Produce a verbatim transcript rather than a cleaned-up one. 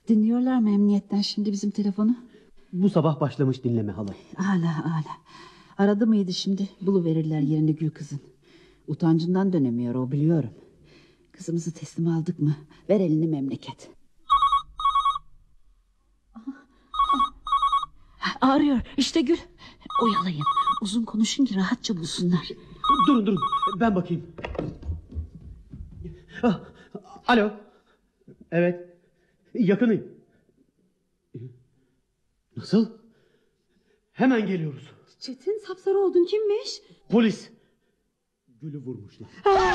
Dinliyorlar mı emniyetten şimdi bizim telefonu? Bu sabah başlamış dinleme hala. Hala hala. Aradı mıydı şimdi? Buluverirler yerini Gül kızın. Utancından dönemiyor o, biliyorum. Kızımızı teslim aldık mı? Ver elini memleket. Arıyor işte Gül. Oyalayın. Uzun konuşun ki rahatça bulsunlar. Durun durun ben bakayım. Ah, alo. Evet. Yakınıyım. Nasıl? Hemen geliyoruz. Çetin, sapsarı oldun, kimmiş? Polis. Gül'ü vurmuşlar.